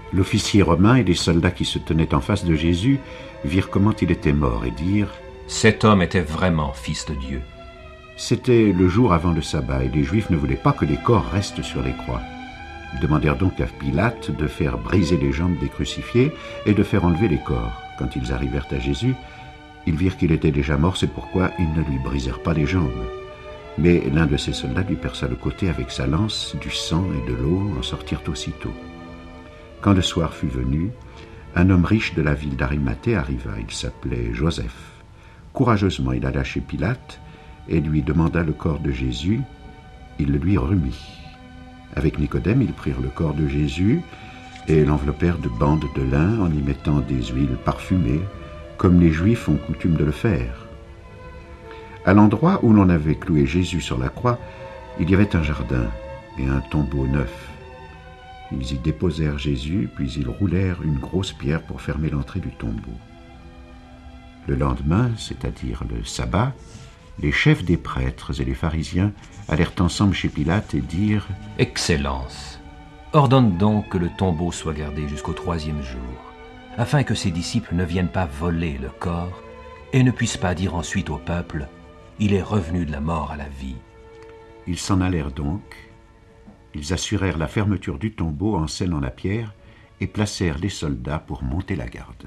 L'officier romain et les soldats qui se tenaient en face de Jésus virent comment il était mort et dirent « Cet homme était vraiment fils de Dieu. » C'était le jour avant le sabbat et les Juifs ne voulaient pas que les corps restent sur les croix. Ils demandèrent donc à Pilate de faire briser les jambes des crucifiés et de faire enlever les corps. Quand ils arrivèrent à Jésus, ils virent qu'il était déjà mort, c'est pourquoi ils ne lui brisèrent pas les jambes. Mais l'un de ses soldats lui perça le côté avec sa lance, du sang et de l'eau en sortirent aussitôt. Quand le soir fut venu, un homme riche de la ville d'Arimathée arriva. Il s'appelait Joseph. Courageusement, il alla chez Pilate et lui demanda le corps de Jésus. Il le lui remit. Avec Nicodème, ils prirent le corps de Jésus et l'enveloppèrent de bandes de lin en y mettant des huiles parfumées, comme les Juifs ont coutume de le faire. À l'endroit où l'on avait cloué Jésus sur la croix, il y avait un jardin et un tombeau neuf. Ils y déposèrent Jésus, puis ils roulèrent une grosse pierre pour fermer l'entrée du tombeau. Le lendemain, c'est-à-dire le sabbat, les chefs des prêtres et les pharisiens allèrent ensemble chez Pilate et dirent « Excellence, ordonne donc que le tombeau soit gardé jusqu'au 3e jour, afin que ses disciples ne viennent pas voler le corps et ne puissent pas dire ensuite au peuple « Il est revenu de la mort à la vie ». Ils s'en allèrent donc. Ils assurèrent la fermeture du tombeau en scellant la pierre et placèrent les soldats pour monter la garde.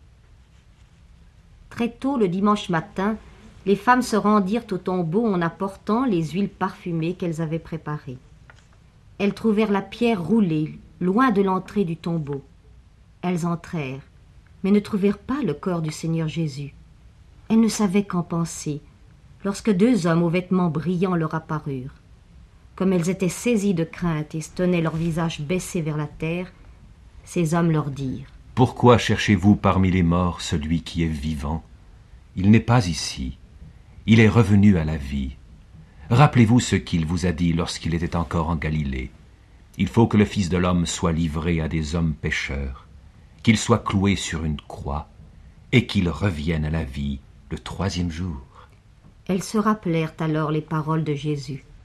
Très tôt le dimanche matin, les femmes se rendirent au tombeau en apportant les huiles parfumées qu'elles avaient préparées. Elles trouvèrent la pierre roulée, loin de l'entrée du tombeau. Elles entrèrent, mais ne trouvèrent pas le corps du Seigneur Jésus. Elles ne savaient qu'en penser, lorsque 2 hommes aux vêtements brillants leur apparurent. Comme elles étaient saisies de crainte et se tenaient leur visage baissé vers la terre, ces hommes leur dirent « Pourquoi cherchez-vous parmi les morts celui qui est vivant? Il n'est pas ici. Il est revenu à la vie. Rappelez-vous ce qu'il vous a dit lorsqu'il était encore en Galilée. Il faut que le Fils de l'homme soit livré à des hommes pécheurs, qu'il soit cloué sur une croix et qu'il revienne à la vie le 3e jour. » Elles se rappelèrent alors les paroles de Jésus.